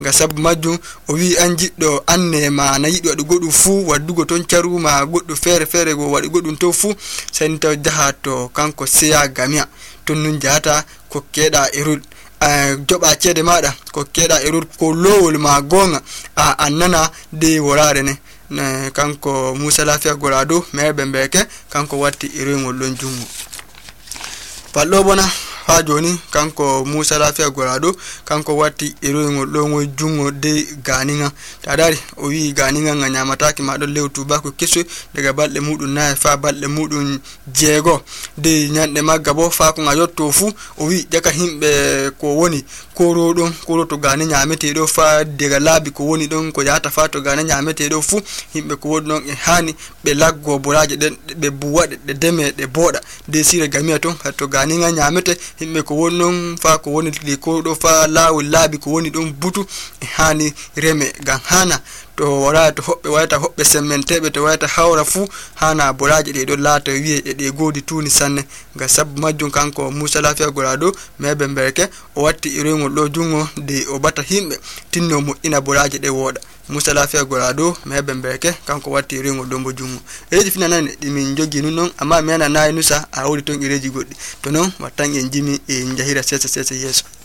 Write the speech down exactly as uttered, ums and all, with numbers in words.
ga sabu majjum o wi an jiddo anne ma na yido wadu goddu fu waddugo ton caru ma goddu fere fere go wadi goddum to fu sen taw jaha to kanko seya gamia ton nun jata ko keda erul joba cede mada ko keda erul ko lowol ma gonga a annana de worare ne kanko Musa Lafiya Gorado mebe mbeke kanko watti irengol don jungo pallo bona ha joni kanko Musa Lafiya Gorado kanko watti irengol don jungo de ganinga tadari o wi ganinga nga nyamataki ma don lewtu ba ko keso daga balde mudun na fa balde mudun jego de nyande magga bo fa ko ngayotto fu o wi jaka himbe ko woni koro don koro to gane nyamete do fa daga labi ko woni don ko yata fa to gane nyamete do fu himbe ko woni don e hani be laggo boraje den be buwade de deme de boda de sire gamia ton to ganinga nyamete himbe ko woni non fa ko woni li ko do fa lawu labi ko woni don butu e hani reme gan hana to wara to hobbe wayta hobbe semmentebe to wayta hawra fu hana boraje de do lata wiye e de godi tuni sanne ga sab majjum kanko Musa Lafiya Gorado mebe mberke o watti irengol do jungo de o bata himbe tinno mo ina boraje de woda Musa Lafiya Gorado mebe mberke kanko watti irengol do mbo jungo reji fina nan min jogi nun non amma mena nay nusa a wuri ton ireji goddi to non watan en jimi e njahira sese sese yeso